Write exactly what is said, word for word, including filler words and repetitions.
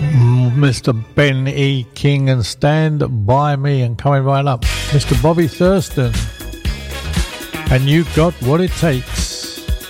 Mister Ben E. King and Stand By Me, and coming right up, Mister Bobby Thurston, and You Got What It Takes.